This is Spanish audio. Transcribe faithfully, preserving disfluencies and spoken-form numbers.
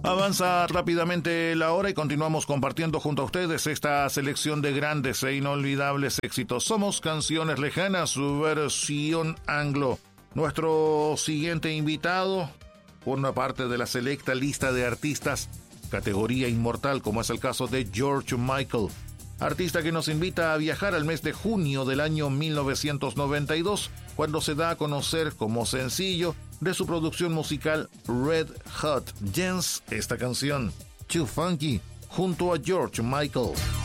Avanza rápidamente la hora y continuamos compartiendo junto a ustedes esta selección de grandes e inolvidables éxitos. Somos Canciones Lejanas, su versión anglo. Nuestro siguiente invitado forma parte de la selecta lista de artistas categoría inmortal, como es el caso de George Michael, artista que nos invita a viajar al mes de junio del año mil novecientos noventa y dos, cuando se da a conocer como sencillo de su producción musical Red Hot Gens esta canción, Too Funky, junto a George Michael.